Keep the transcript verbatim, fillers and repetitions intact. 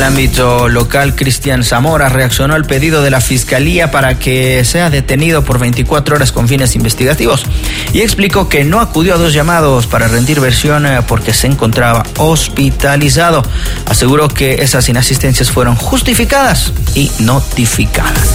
ámbito local, Cristian Zamora reaccionó al pedido de la Fiscalía para que sea detenido por veinticuatro horas con fines investigativos y explicó que no acudió a dos llamados para rendir versión porque se encontraba hospitalizado. Aseguró que esas inasistencias fueron justificadas y notificadas.